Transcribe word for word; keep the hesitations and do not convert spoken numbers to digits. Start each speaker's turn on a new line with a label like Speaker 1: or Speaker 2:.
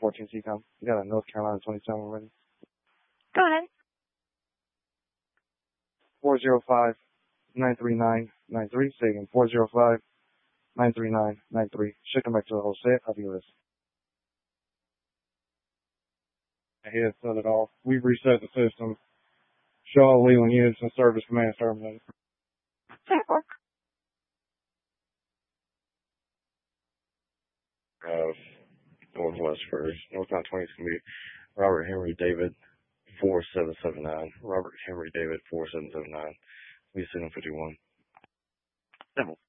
Speaker 1: fourteen C COM. You got a North Carolina twenty-seven ready.
Speaker 2: Go ahead.
Speaker 1: four zero five, nine three nine, nine three. Say again, four zero five, nine three nine, nine three. Should come back to the whole set. I'll be with. He has set it off. We've reset the system. Show all Leland units in service. Command terminated.
Speaker 2: Sample.
Speaker 1: Uh, Northwest first. Northbound twenty is going to be Robert Henry David four seven seven nine. Robert Henry David four seven seven nine. We send him fifty-one.
Speaker 2: Sample.